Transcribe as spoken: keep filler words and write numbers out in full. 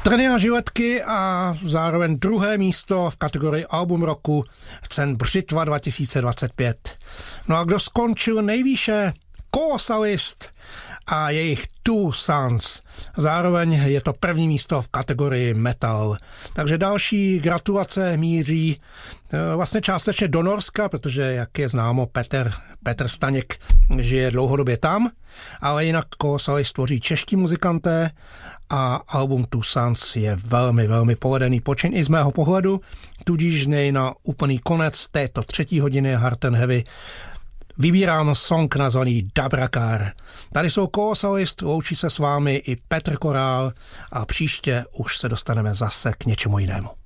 Trny a žiletky a zároveň druhé místo v kategorii album roku cen Břitva dva tisíce dvacet pět. No a kdo skončil nejvýše? Kolosalist a jejich Two Sons. Zároveň je to první místo v kategorii metal. Takže další gratulace míří vlastně částečně do Norska, protože jak je známo, Petr, Petr Staněk žije dlouhodobě tam, ale jinak Kolosalist tvoří čeští muzikanté a album Two Sons je velmi, velmi povedený počin i z mého pohledu, tudíž z něj na úplný konec této třetí hodiny Hard and Heavy vybírám song nazvaný Dabrakar. Tady jsou Kolosalist, loučí se s vámi i Petr Korál a příště už se dostaneme zase k něčemu jinému.